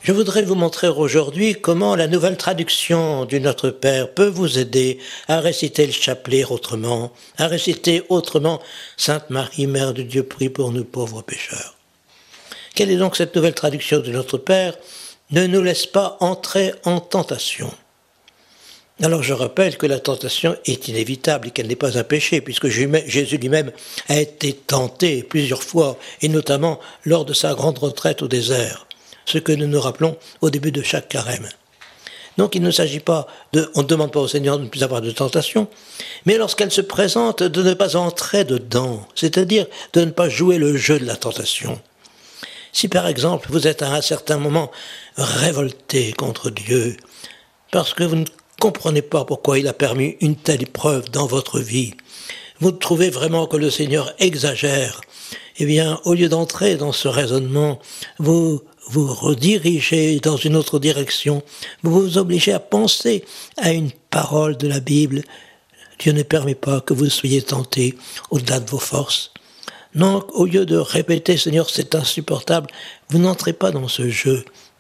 Je voudrais vous montrer aujourd'hui comment la nouvelle traduction du Notre Père peut vous aider à réciter le chapelet autrement, à réciter autrement « Sainte Marie, Mère de Dieu, prie pour nous pauvres pécheurs ». Quelle est donc cette nouvelle traduction du Notre Père ? Ne nous laisse pas entrer en tentation. Alors je rappelle que la tentation est inévitable et qu'elle n'est pas un péché, puisque Jésus lui-même a été tenté plusieurs fois, et notamment lors de sa grande retraite au désert, ce que nous nous rappelons au début de chaque carême. Donc il ne s'agit pas on ne demande pas au Seigneur de ne plus avoir de tentation, mais lorsqu'elle se présente, de ne pas entrer dedans, c'est-à-dire de ne pas jouer le jeu de la tentation. Si par exemple vous êtes à un certain moment révolté contre Dieu, parce que vous ne comprenez pas pourquoi il a permis une telle épreuve dans votre vie, vous trouvez vraiment que le Seigneur exagère, eh bien, au lieu d'entrer dans ce raisonnement, vous vous redirigez dans une autre direction, vous vous obligez à penser à une parole de la Bible. Dieu ne permet pas que vous soyez tentés au-delà de vos forces. Donc, au lieu de répéter « Seigneur, c'est insupportable », vous n'entrez pas dans ce jeu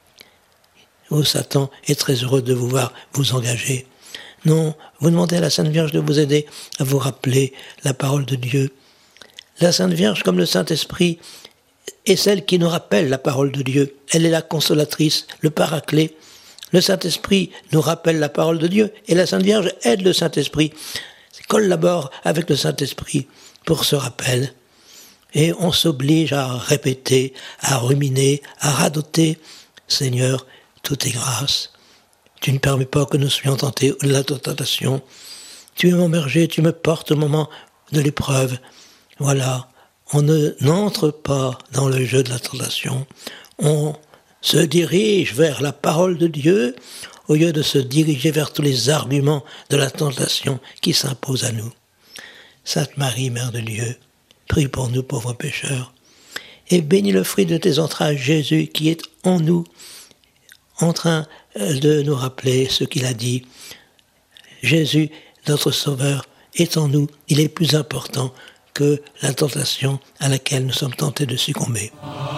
où Satan est très heureux de vous voir vous engager. Non, vous demandez à la Sainte Vierge de vous aider à vous rappeler la parole de Dieu. La Sainte Vierge, comme le Saint-Esprit, est celle qui nous rappelle la parole de Dieu. Elle est la consolatrice, le paraclet. Le Saint-Esprit nous rappelle la parole de Dieu et la Sainte Vierge aide le Saint-Esprit, collabore avec le Saint-Esprit pour ce rappel. Et on s'oblige à répéter, à ruminer, à radoter. Seigneur, tout est grâce. Tu ne permets pas que nous soyons tentés de la tentation. Tu es mon berger, tu me portes au moment de l'épreuve. Voilà, on n'entre pas dans le jeu de la tentation. On se dirige vers la parole de Dieu au lieu de se diriger vers tous les arguments de la tentation qui s'imposent à nous. Sainte Marie, Mère de Dieu, prie pour nous pauvres pécheurs. Et bénis le fruit de tes entrailles, Jésus, qui est en nous, en train de nous rappeler ce qu'il a dit. Jésus, notre Sauveur, est en nous. Il est plus important que la tentation à laquelle nous sommes tentés de succomber.